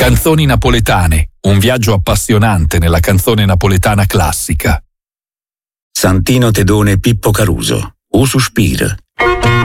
Canzoni napoletane, un viaggio appassionante nella canzone napoletana classica. Santino Tedone Pippo Caruso, O Suspir.